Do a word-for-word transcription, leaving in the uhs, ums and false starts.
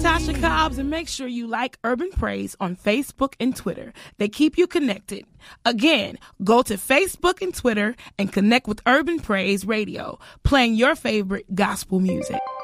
Tasha Cobbs, and make sure you like Urban Praise on Facebook and Twitter. They keep you connected. Again, go to Facebook and Twitter and connect with Urban Praise Radio, playing your favorite gospel music.